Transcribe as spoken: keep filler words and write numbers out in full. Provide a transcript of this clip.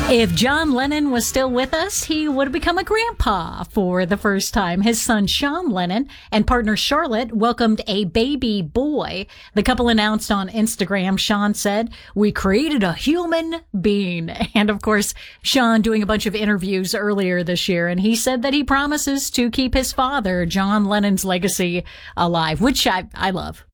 If John Lennon was still with us, he would have become a grandpa for the first time. His son, Sean Lennon, and partner Charlotte welcomed a baby boy. The couple announced on Instagram, Sean said, "We created a human being." And of course, Sean doing a bunch of interviews earlier this year, and he said that he promises to keep his father, John Lennon's legacy alive, which I, I love.